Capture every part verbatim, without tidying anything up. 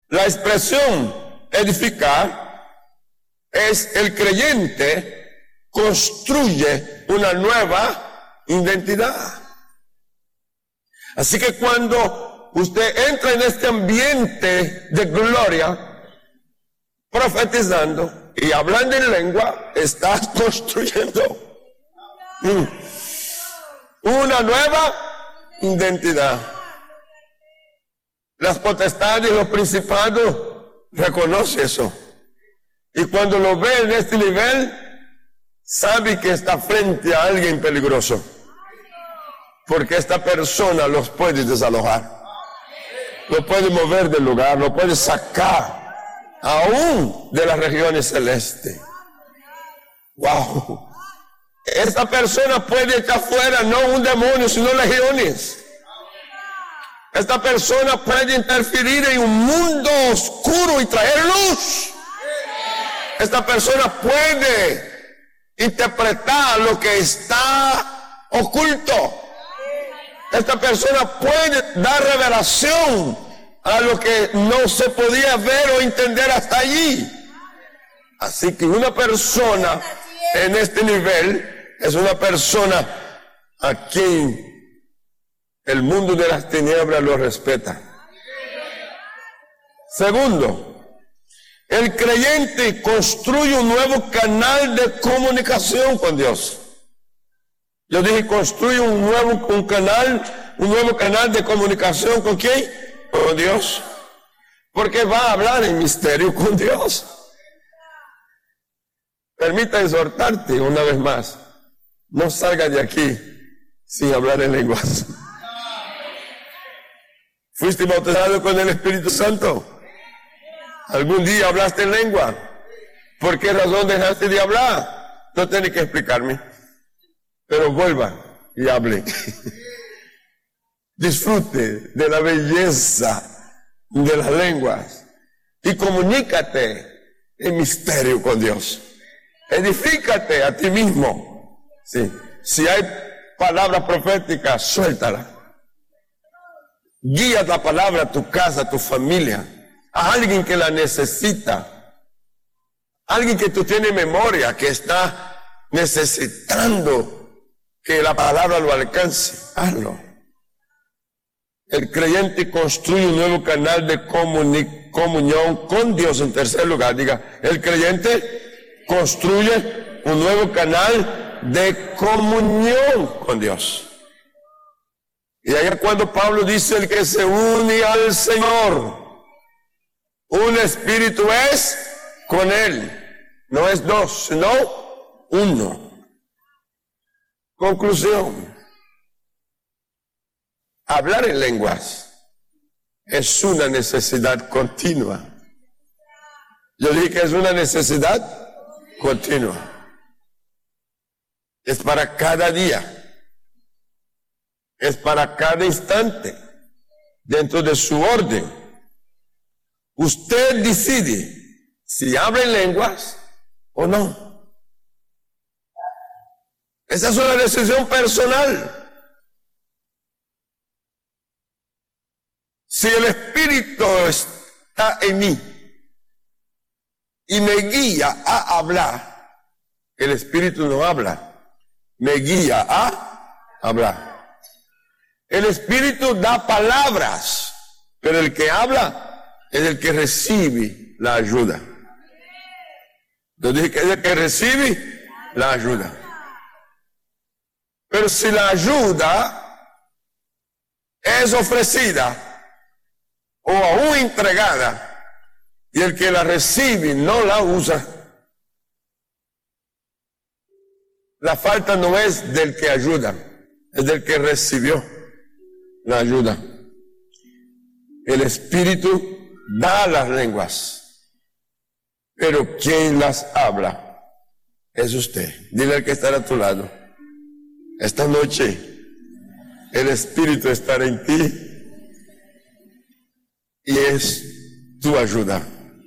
La expresión edificar es el creyente construye una nueva identidad. Así que cuando usted entra en este ambiente de gloria, profetizando y hablando en lengua, estás construyendo mm, una nueva identidad. Las potestades y los principados reconocen eso. Y cuando lo ve en este nivel, sabe que está frente a alguien peligroso. Porque esta persona los puede desalojar. Lo puede mover del lugar, lo puede sacar aún de las regiones celestes. ¡Wow! Esta persona puede echar fuera no un demonio, sino legiones. Esta persona puede interferir en un mundo oscuro y traer luz. Esta persona puede interpretar lo que está oculto. Esta persona puede dar revelación a lo que no se podía ver o entender hasta allí. Así que una persona en este nivel es una persona a quien el mundo de las tinieblas lo respeta. Segundo, el creyente construye un nuevo canal de comunicación con Dios. Yo dije, construye un nuevo un canal, un nuevo canal de comunicación ¿con quién? Con Dios. Porque va a hablar en misterio con Dios. Permita exhortarte una vez más. No salga de aquí sin hablar en lenguas. ¿Fuiste bautizado con el Espíritu Santo? ¿Algún día hablaste en lengua? ¿Por qué razón dejaste de hablar? No tiene que explicarme. Pero vuelva y hable. Disfrute de la belleza de las lenguas y comunícate en misterio con Dios. Edifícate a ti mismo. Sí. Si hay palabras proféticas, suéltala. Guía la palabra a tu casa, a tu familia, a alguien que la necesita, alguien que tú tienes memoria, que está necesitando que la palabra lo alcance. Hazlo. El creyente construye un nuevo canal de comuni- comunión con Dios. En tercer lugar, diga, el creyente construye un nuevo canal de comunión con Dios. Y ahí es cuando Pablo dice, el que se une al Señor, un espíritu es con Él. No es dos, sino uno. Conclusión. Hablar en lenguas es una necesidad continua. Yo dije que es una necesidad continua. Es para cada día. Es para cada instante, dentro de su orden. Usted decide si habla en lenguas o no. Esa es una decisión personal. Si el Espíritu está en mí y me guía a hablar, el Espíritu no habla, me guía a hablar. El Espíritu da palabras, pero el que habla es el que recibe la ayuda. Yo dije que es el que recibe la ayuda. Pero si la ayuda es ofrecida o aún entregada y el que la recibe no la usa, la falta no es del que ayuda, es del que recibió la ayuda. El Espíritu da las lenguas, pero quien las habla es usted. Dile al que está a tu lado, esta noche el Espíritu estará en ti y es tu ayuda.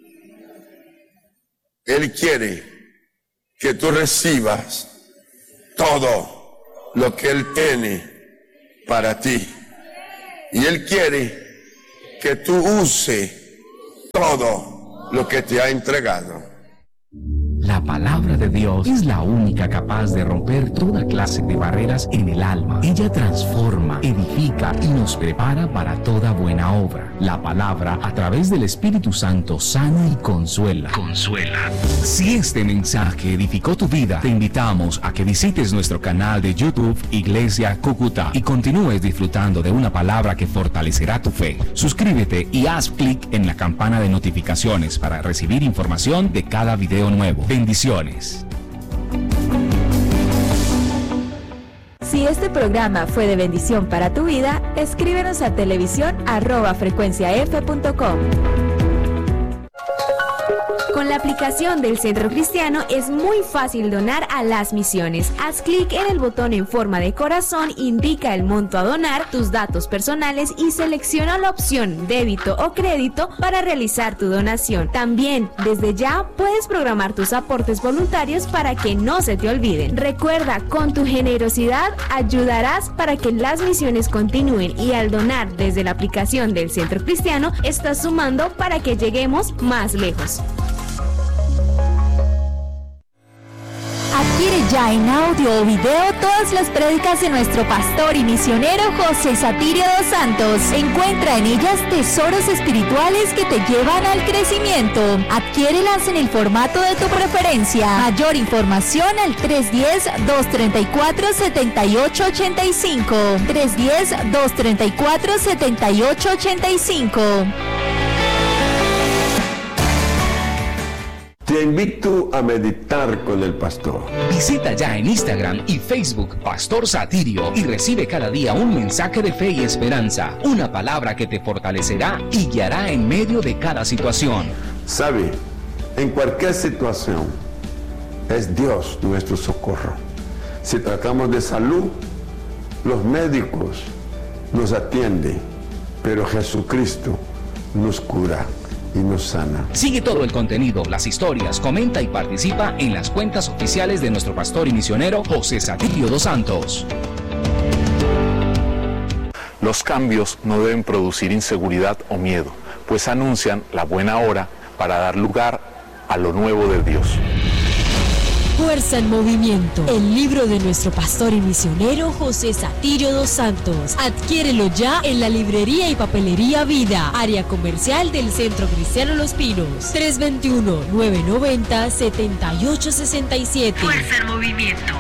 Él quiere que tú recibas todo lo que Él tiene para ti. Y Él quiere que tú uses todo lo que te ha entregado. La palabra de Dios es la única capaz de romper toda clase de barreras en el alma. Ella transforma, edifica y nos prepara para toda buena obra. La palabra, a través del Espíritu Santo, sana y consuela. Consuela. Si este mensaje edificó tu vida, te invitamos a que visites nuestro canal de YouTube Iglesia Cúcuta y continúes disfrutando de una palabra que fortalecerá tu fe. Suscríbete y haz clic en la campana de notificaciones para recibir información de cada video nuevo. Bendiciones. Si este programa fue de bendición para tu vida, escríbenos a televisión arroba frecuenciaf punto com. Con la aplicación del Centro Cristiano es muy fácil donar a las misiones. Haz clic en el botón en forma de corazón, indica el monto a donar, tus datos personales y selecciona la opción débito o crédito para realizar tu donación. También, desde ya, puedes programar tus aportes voluntarios para que no se te olviden. Recuerda, con tu generosidad ayudarás para que las misiones continúen y al donar desde la aplicación del Centro Cristiano, estás sumando para que lleguemos más lejos. Adquiere ya en audio o video todas las prédicas de nuestro pastor y misionero José Satirio dos Santos. Encuentra en ellas tesoros espirituales que te llevan al crecimiento. Adquiérelas en el formato de tu preferencia. Mayor información al tres uno cero, dos tres cuatro, siete ocho ocho cinco. tres uno cero, dos tres cuatro, siete ocho ocho cinco. Te invito a meditar con el pastor. Visita ya en Instagram y Facebook Pastor Satirio y recibe cada día un mensaje de fe y esperanza, una palabra que te fortalecerá y guiará en medio de cada situación. Sabe, en cualquier situación es Dios nuestro socorro. Si tratamos de salud, los médicos nos atienden, pero Jesucristo nos cura y nos sana. Sigue todo el contenido, las historias, comenta y participa en las cuentas oficiales de nuestro pastor y misionero José Satirio dos Santos. Los cambios no deben producir inseguridad o miedo, pues anuncian la buena hora para dar lugar a lo nuevo de Dios. Fuerza en Movimiento, el libro de nuestro pastor y misionero José Satirio dos Santos. Adquiérelo ya en la librería y papelería Vida, área comercial del Centro Cristiano Los Pinos. tres dos uno, nueve nueve cero, siete ocho seis siete. Fuerza en Movimiento.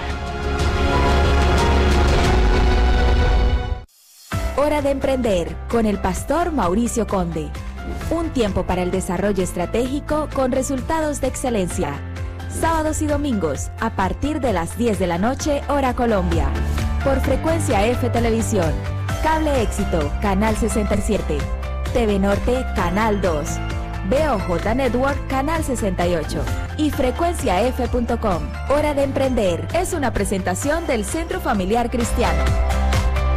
Hora de emprender con el pastor Mauricio Conde. Un tiempo para el desarrollo estratégico con resultados de excelencia. Sábados y domingos a partir de las diez de la noche, hora Colombia. Por Frecuencia F Televisión, Cable Éxito, Canal sesenta y siete, T V Norte, Canal dos, B O J Network, Canal sesenta y ocho y frecuencia f punto com. Hora de emprender es una presentación del Centro Familiar Cristiano.